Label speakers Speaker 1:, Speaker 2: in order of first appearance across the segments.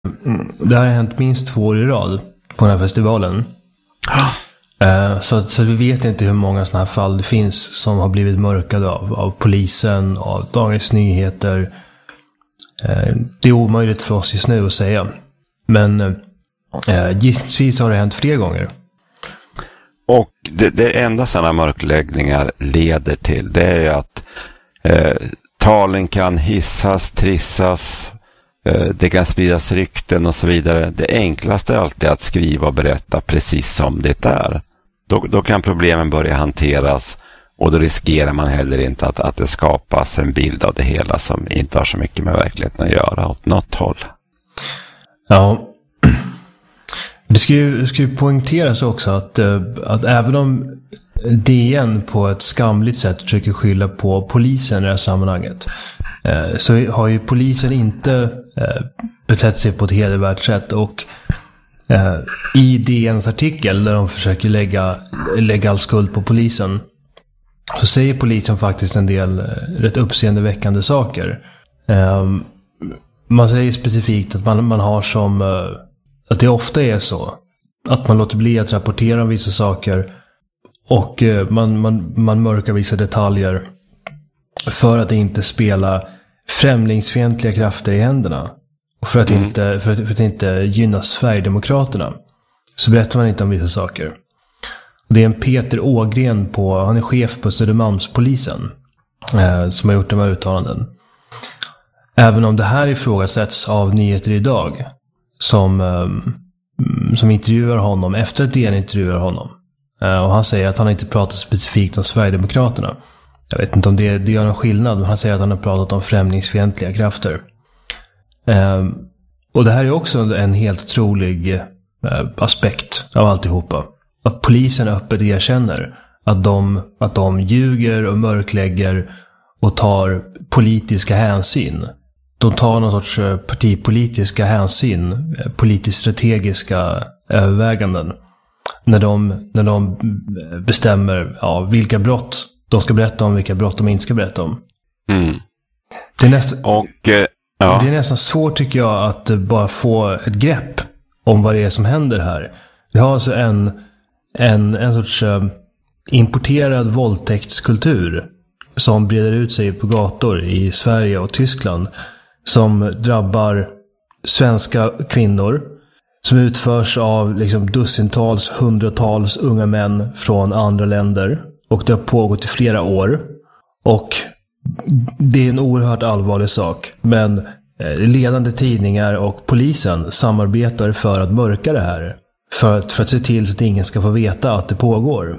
Speaker 1: Det här har hänt minst 2 år i rad på den här festivalen. Så vi vet inte hur många sådana här fall det finns som har blivit mörkade av polisen, av Dagens Nyheter. Det är omöjligt för oss just nu att säga. Men gissningsvis har det hänt fler gånger.
Speaker 2: Och det enda sådana mörkläggningar leder till, det är att talen kan hissas, trissas, det kan spridas rykten och så vidare. Det enklaste är alltid att skriva och berätta precis som det är. Då kan problemen börja hanteras, och då riskerar man heller inte att det skapas en bild av det hela som inte har så mycket med verkligheten att göra åt något håll.
Speaker 1: Ja, det ska ju poängteras också att även om DN på ett skamligt sätt försöker skylla på polisen i det här sammanhanget, så har ju polisen inte betett sig på ett hedervärt sätt. Och i DNs artikel där de försöker lägga all skuld på polisen, så säger polisen faktiskt en del rätt uppseendeväckande saker. Man säger specifikt att man har som att det ofta är så att man låter bli att rapportera om vissa saker, och man mörkar vissa detaljer för att inte spela främlingsfientliga krafter i händerna, och för att inte gynna Sverigedemokraterna, så berättar man inte om vissa saker. Det är en Peter Ågren han är chef på Södermalmspolisen, som har gjort de här uttalanden. Även om det här ifrågasätts av Nyheter Idag, som intervjuar honom efter att DN intervjuar honom. Och han säger att han inte pratat specifikt om Sverigedemokraterna. Jag vet inte om det gör någon skillnad, men han säger att han har pratat om främlingsfientliga krafter. Och det här är också en helt otrolig aspekt av alltihopa. Att polisen öppet erkänner att de ljuger och mörklägger och tar politiska hänsyn. De tar någon sorts partipolitiska hänsyn, politiskt strategiska överväganden, när de bestämmer vilka brott de ska berätta om, vilka brott de inte ska berätta om. Mm. Det är nästan svårt, tycker jag, att bara få ett grepp om vad det är som händer här. Vi har alltså en sorts importerad våldtäktskultur som breder ut sig på gator i Sverige och Tyskland, som drabbar svenska kvinnor, som utförs av dussintals, hundratals unga män från andra länder, och det har pågått i flera år, och det är en oerhört allvarlig sak. Men ledande tidningar och polisen samarbetar för att mörka det här, för att se till så att ingen ska få veta att det pågår.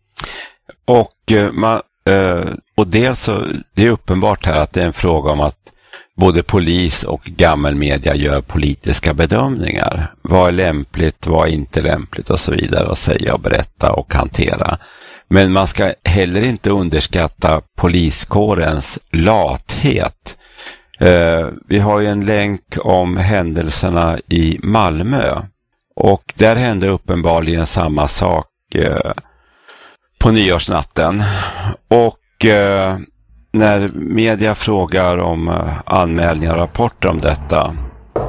Speaker 2: Och dels så det är uppenbart här att det är en fråga om att både polis och gammelmedia gör politiska bedömningar. Vad är lämpligt, vad är inte lämpligt och så vidare, och säga och berätta och hantera. Men man ska heller inte underskatta poliskårens lathet. Vi har ju en länk om händelserna i Malmö, och där hände uppenbarligen samma sak på nyårsnatten. Och när media frågar om anmälningar och rapporter om detta,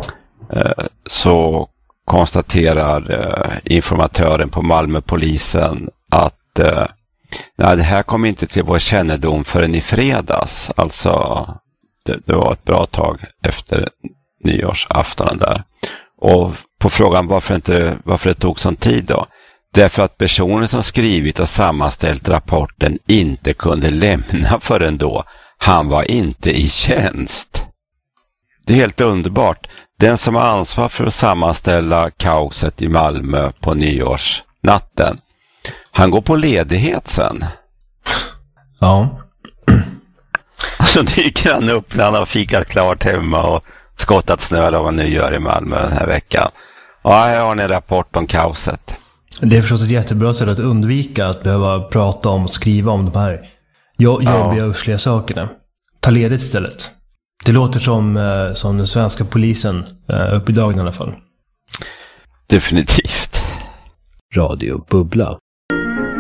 Speaker 2: så konstaterar informatören på Malmöpolisen att det här kom inte till vår kännedom förrän i fredags. Alltså det var ett bra tag efter nyårsaftonen där. Och på frågan varför det tog sån tid då? Därför att personen som skrivit och sammanställt rapporten inte kunde lämna förrän då. Han var inte i tjänst. Det är helt underbart. Den som har ansvar för att sammanställa kaoset i Malmö på nyårsnatten, han går på ledighet sen.
Speaker 1: Ja.
Speaker 2: Och så dyker han upp när han har fikat klart hemma och skottat snö, eller vad man nu gör i Malmö den här veckan. Och här har ni en rapport om kaoset.
Speaker 1: Det är förstås ett jättebra sätt att undvika att behöva prata om och skriva om de här jobbiga och ursliga sakerna. Ta ledigt istället. Det låter som den svenska polisen upp i dagen i alla fall.
Speaker 2: Definitivt.
Speaker 1: Radio Bubbla.